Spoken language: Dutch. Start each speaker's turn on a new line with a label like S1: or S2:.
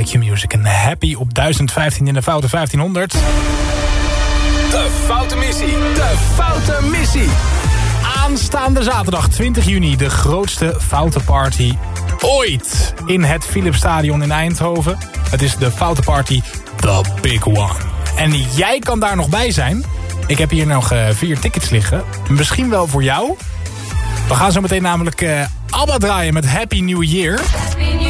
S1: Q-Music en Happy op 1015 in de Foute 1500.
S2: De Foute Missie. De Foute Missie.
S1: Aanstaande zaterdag 20 juni de grootste Foute Party ooit in het Philipsstadion in Eindhoven. Het is de Foute Party The Big One. En jij kan daar nog bij zijn. Ik heb hier nog 4 tickets liggen. Misschien wel voor jou. We gaan zo meteen namelijk ABBA draaien met Happy New Year.